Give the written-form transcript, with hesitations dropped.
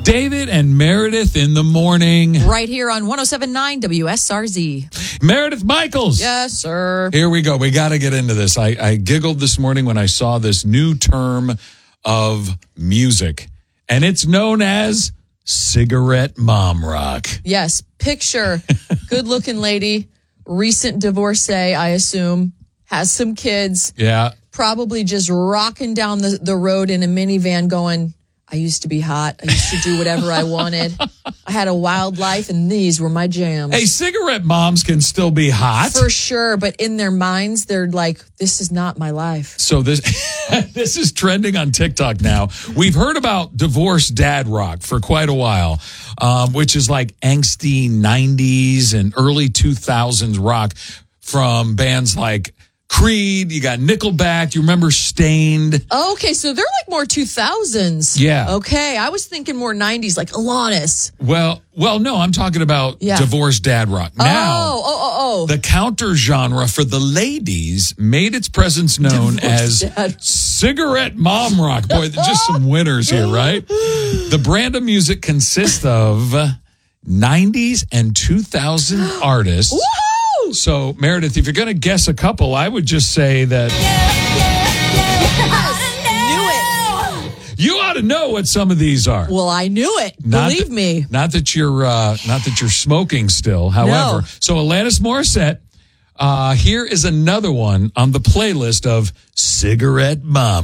David and Meredith in the morning. Right here on 107.9 WSRZ. Meredith Michaels. Yes, sir. Here we go. We got to get into this. I giggled this morning when I saw this new term of music, and it's known as cigarette mom rock. Yes, picture good-looking lady, recent divorcee, I assume, has some kids. Yeah. Probably just rocking down the road in a minivan going, I used to be hot. I used to do whatever I wanted. I had a wild life, and these were my jams. Hey, cigarette moms can still be hot. For sure, but in their minds, they're like, this is not my life. So this this is trending on TikTok now. We've heard about divorced dad rock for quite a while, which is like angsty 90s and early 2000s rock from bands like Creed. You got Nickelback. You remember Stained? Okay, so they're like more 2000s. Yeah. Okay, I was thinking more 90s, like Alanis. Well, no, I'm talking about divorced dad rock. Now, the counter genre for the ladies made its presence known as cigarette mom rock. Boy, just some winners here, right? The brand of music consists of 90s and 2000 artists. Woo! So, Meredith, if you're going to guess a couple, I would just say that Knew it. you ought to know what some of these are. Well, I knew it. Believe me. Not that you're smoking still. However, so Alanis Morissette. Here is another one on the playlist of cigarette mom